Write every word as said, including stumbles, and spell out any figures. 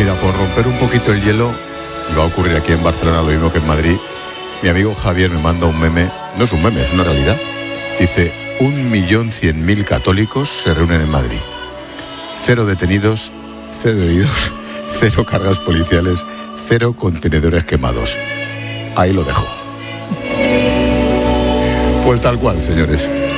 Mira, por romper un poquito el hielo, va a ocurrir aquí en Barcelona lo mismo que en Madrid. Mi amigo Javier me manda un meme, no es un meme, es una realidad. Dice, un millón cien mil católicos se reúnen en Madrid. Cero detenidos, cero heridos, cero cargas policiales, cero contenedores quemados. Ahí lo dejo. Pues tal cual, señores.